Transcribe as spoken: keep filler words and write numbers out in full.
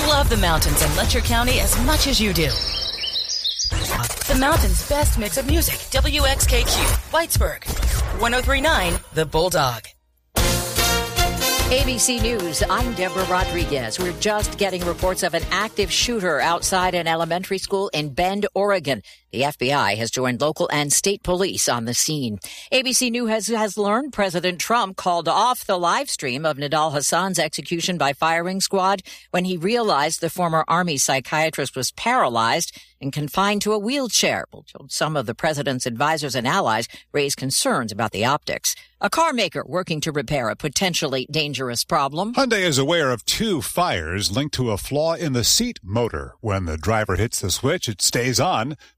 love the mountains and Letcher County as much as you do. The mountain's best mix of music. W X K Q, Whitesburg. one oh three point nine, The Bulldog. A B C News, I'm Deborah Rodriguez. We're just getting reports of an active shooter outside an elementary school in Bend, Oregon. The F B I has joined local and state police on the scene. A B C News has, has learned President Trump called off the live stream of Nidal Hassan's execution by firing squad when he realized the former Army psychiatrist was paralyzed and confined to a wheelchair. Some of the president's advisors and allies raised concerns about the optics. A car maker working to repair a potentially dangerous problem. Hyundai is aware of two fires linked to a flaw in the seat motor. When the driver hits the switch, it stays on.